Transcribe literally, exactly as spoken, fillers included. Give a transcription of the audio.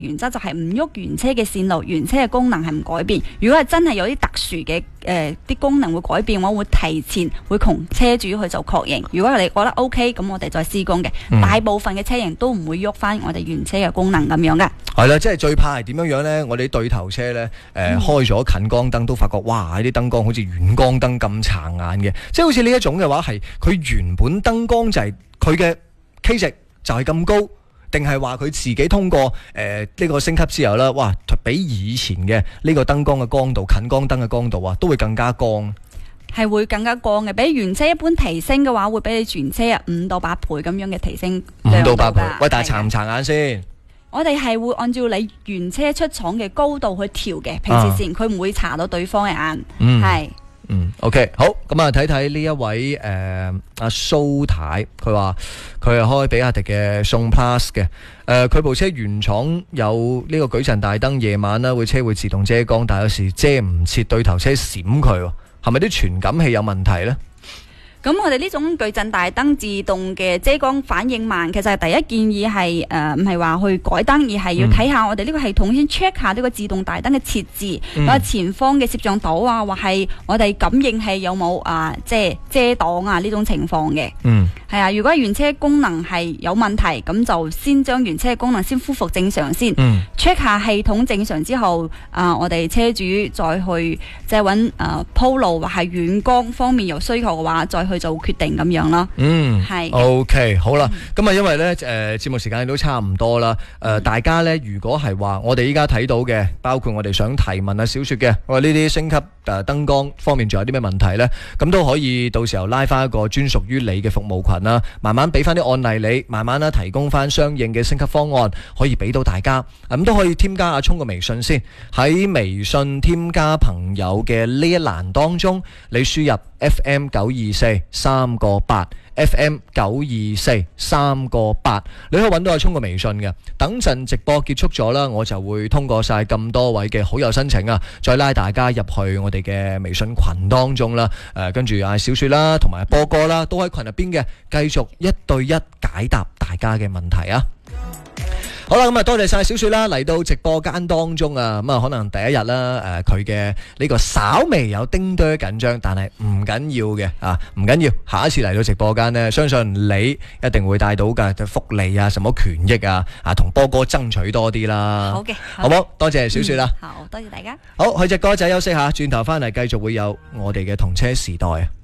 原則就係唔喐原車嘅線路，原車嘅功能係唔改變。如果係真係有啲特殊嘅誒啲功能會改變嘅話，會提前會同車主去做確認。如果你覺得 O K， 咁我哋再施工嘅。嗯、大部分嘅車型都唔會喐翻我哋原車嘅功能咁樣嘅。 係啦，即係最怕係點樣樣咧？我哋對頭車咧，誒、呃嗯、開咗近光燈都發覺，哇！啲燈光好似遠光燈咁殘眼嘅，即係好似呢一種嘅話係佢原本燈光就係佢嘅 K 值就係咁高。定係話佢自己通過誒呢、呃這個升級之後啦，哇！比以前嘅呢個燈光嘅光度、近光燈嘅光度啊，都會更加光， 係會更加光嘅。比原車一般提升嘅話，會比你原車啊五到八倍咁樣嘅提升。 五到八倍，喂！但係殘唔殘眼先？ 我哋係會按照你原車出廠嘅高度去調嘅，平時前佢唔會查到對方嘅眼，係、嗯。 嗯 ，OK， 好，咁啊睇睇呢一位誒阿蘇太，佢話佢係開比亞迪嘅宋 Plus 嘅，誒、呃、佢部車原廠有呢個舉陣大燈，夜晚啦會車會自動遮光，但有時遮唔切對頭車閃佢，係咪啲傳感器有問題呢？ 咁我哋呢種矩陣大燈自動嘅遮光反應慢，其實第一建議係誒唔係話去改燈，而係要睇下我哋呢個系統先 check 下呢個自動大燈嘅設置，或者、嗯、前方嘅攝像頭啊，或係我哋感應器有冇啊，即係遮擋啊呢種情況嘅。嗯，係啊，如果原車功能係有問題，咁就先將原車嘅功能先恢復正常先。嗯 check 下系統正常之後，啊、呃、我哋車主再去即係揾誒鋪路或係遠光方面有需求嘅話，再去做決定咁樣咯。嗯，係。 OK， 好啦，咁啊，因為咧誒節目時間都差唔多啦。誒、呃，大家咧如果係話我哋依家睇到嘅，包括我哋想提問啊、小說嘅，我哋呢啲升級誒燈光方面仲有啲咩問題咧？咁都可以到時候拉翻一個專屬於你嘅服務群啦，慢慢俾翻啲案例你，慢慢啦提供翻相應嘅升級方案，可以俾到大家。咁都可以添加阿聰個微信先，喺微信添加朋友嘅呢一欄當中，你輸入 F M 九二四三個八 F M 九二四三個八，你可以揾到阿聰個微信嘅。等陣直播結束咗啦，我就會通過晒咁多位嘅好友申請啊，再拉大家入去我哋嘅微信群當中啦。誒、呃，跟住阿小雪啦，同埋波哥啦，都喺群入邊嘅，繼續一對一解答大家嘅問題啊！好啦，咁啊，多謝晒小雪啦，嚟到直播間當中啊，咁啊，可能第一日啦，誒，佢嘅呢個稍微有丁多緊張，但係唔緊要嘅啊，唔緊要，下一次嚟到直播間呢，相信你一定會帶到嘅福利啊，什麼權益啊，啊，同波哥爭取多啲啦。好嘅，好唔好？多謝小雪啦。 好，多謝大家。 好，去隻歌仔休息下，轉頭翻嚟繼續會有我哋嘅同車時代啊。